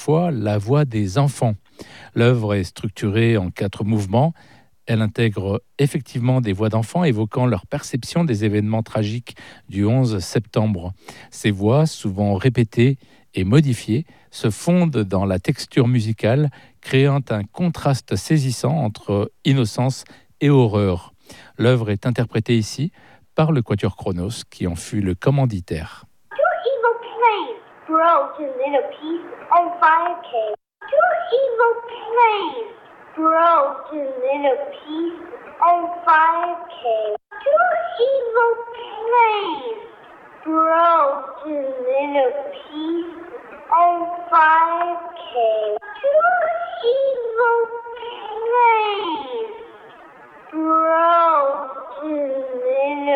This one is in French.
fois la voix des enfants. L'œuvre est structurée en 4 mouvements. Elle intègre effectivement des voix d'enfants évoquant leur perception des événements tragiques du 11 septembre. Ces voix, souvent répétées et modifiées, se fondent dans la texture musicale, créant un contraste saisissant entre innocence et horreur. L'œuvre est interprétée ici par le Quatuor Chronos, qui en fut le commanditaire. Evil planes broke in little pieces and fire came. Two evil planes broke in little pieces and fire came. Two evil planes broke in little pieces and fire came. Two evil planes broke in little